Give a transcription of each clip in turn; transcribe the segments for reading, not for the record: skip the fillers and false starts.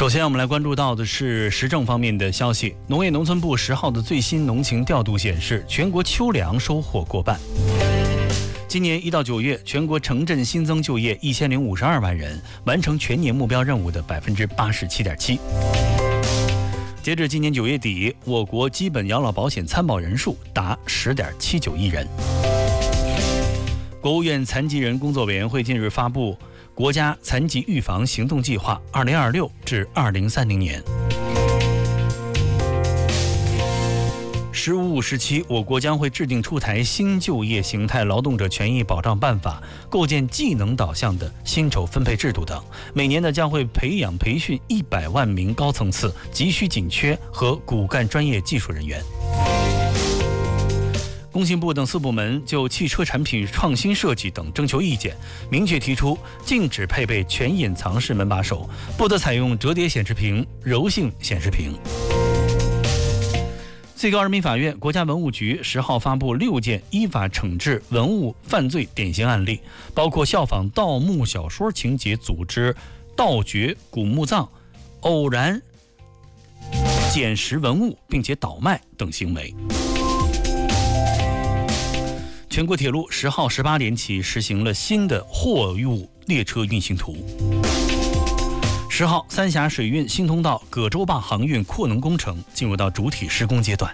首先，我们来关注到的是时政方面的消息。农业农村部10号的最新农情调度显示，全国秋粮收获过半。今年1到9月，全国城镇新增就业1052万人，完成全年目标任务的87.7%。截至今年9月底，我国基本养老保险参保人数达10.79亿人。国务院残疾人工作委员会近日发布国家残疾预防行动计划2026至2030年。实务时期，我国将会制定出台新就业形态劳动者权益保障办法，构建技能导向的薪酬分配制度等。每年呢，将会培养培训100万名高层次、急需紧缺和骨干专业技术人员。工信部等4部门就汽车产品创新设计等征求意见，明确提出禁止配备全隐藏式门把手，不得采用折叠显示屏、柔性显示屏。最高人民法院、国家文物局10号发布6件依法惩治文物犯罪典型案例，包括效仿盗墓小说情节组织盗掘古墓葬、偶然捡拾文物并且倒卖等行为。全国铁路10号18点起实行了新的货物列车运行图。10号，三峡水运新通道葛洲坝航运扩能工程进入到主体施工阶段。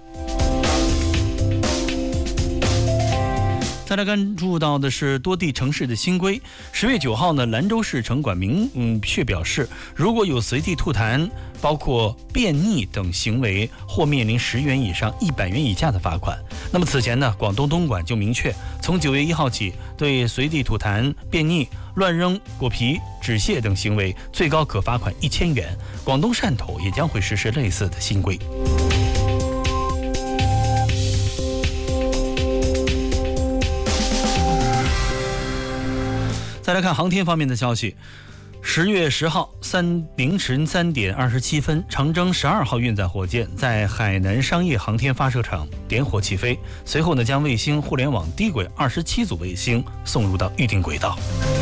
再来关注到的是多地城市的新规。10月9号呢，兰州市城管明确表示，如果有随地吐痰、包括便溺等行为，或面临10元以上100元以下的罚款。那么此前呢，广东东莞就明确，从9月1号起，对随地吐痰、便溺、乱扔果皮、纸屑等行为，最高可罚款1000元。广东汕头也将会实施类似的新规。再来看航天方面的消息。10月10号凌晨3点27分，长征12号运载火箭在海南商业航天发射场点火起飞，随后呢，将卫星互联网低轨27组卫星送入到预定轨道。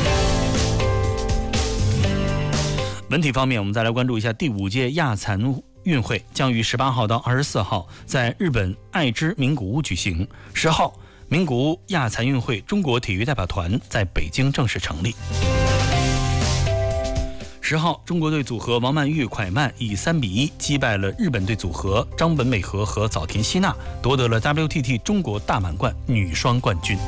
文体方面，我们再来关注一下第5届亚残运会将于18号到24号在日本爱知名古屋举行。10号，名古屋亚残运会中国体育代表团在北京正式成立。10号，中国队组合王曼玉、蒯曼以3-1击败了日本队组合张本美和和早田希娜，夺得了 WTT 中国大满贯女双冠军。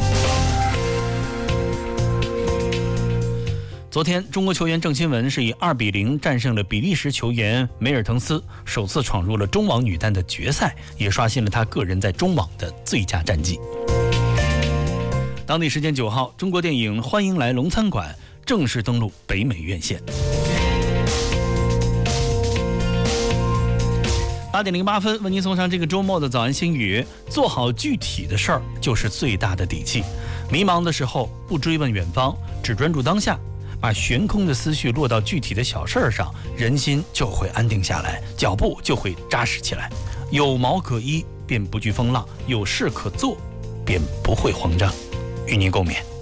昨天，中国球员郑钦文是以2-0战胜了比利时球员梅尔滕斯，首次闯入了中网女单的决赛，也刷新了他个人在中网的最佳战绩。当地时间9号，中国电影《欢迎来龙餐馆》正式登陆北美院线。8点08分，为您送上这个周末的早安心语：做好具体的事儿就是最大的底气。迷茫的时候，不追问远方，只专注当下，把悬空的思绪落到具体的小事儿上，人心就会安定下来，脚步就会扎实起来。有毛可依，便不惧风浪；有事可做，便不会慌张。与您共勉。